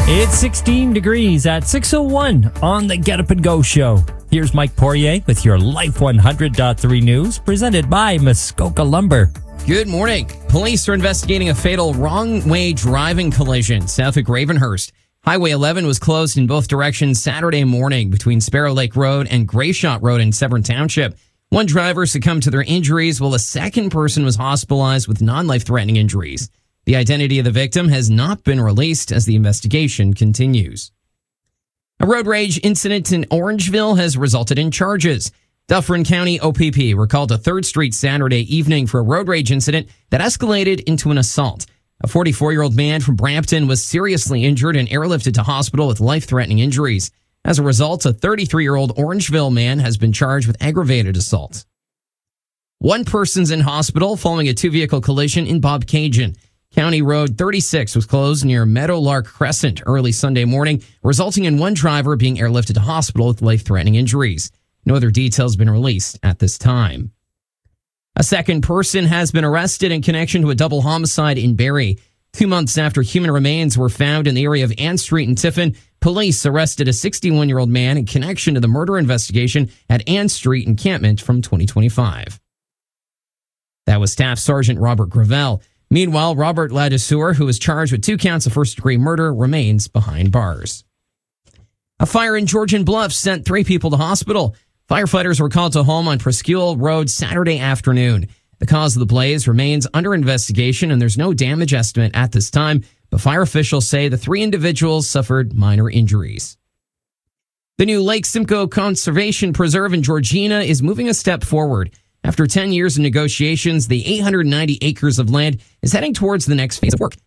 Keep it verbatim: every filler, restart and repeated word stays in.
It's sixteen degrees at six oh one on the Get Up and Go show. Here's Mike Poirier with your Life one hundred point three news presented by Muskoka Lumber. Good morning. Police are investigating a fatal wrong-way driving collision south of Gravenhurst. Highway eleven was closed in both directions Saturday morning between Sparrow Lake Road and Grayshot Road in Severn Township. One driver succumbed to their injuries while a second person was hospitalized with non-life-threatening injuries. The identity of the victim has not been released as the investigation continues. A road rage incident in Orangeville has resulted in charges. Dufferin County O P P were called to third Street Saturday evening for a road rage incident that escalated into an assault. A forty-four-year-old man from Brampton was seriously injured and airlifted to hospital with life-threatening injuries. As a result, a thirty-three-year-old Orangeville man has been charged with aggravated assault. One person's in hospital following a two-vehicle collision in Bobcaygeon. County Road thirty-six was closed near Meadowlark Crescent early Sunday morning, resulting in one driver being airlifted to hospital with life-threatening injuries. No other details have been released at this time. A second person has been arrested in connection to a double homicide in Barrie. Two months after human remains were found in the area of Ann Street in Tiffin, police arrested a sixty-one-year-old man in connection to the murder investigation at Ann Street encampment from twenty twenty-five. That was Staff Sergeant Robert Gravel. Meanwhile, Robert Ladouceur, who was charged with two counts of first-degree murder, remains behind bars. A fire in Georgian Bluffs sent three people to hospital. Firefighters were called to home on Presqu'île Road Saturday afternoon. The cause of the blaze remains under investigation, and there's no damage estimate at this time, but fire officials say the three individuals suffered minor injuries. The new Lake Simcoe Conservation Preserve in Georgina is moving a step forward. After ten years of negotiations, the eight hundred ninety acres of land is heading towards the next phase of work.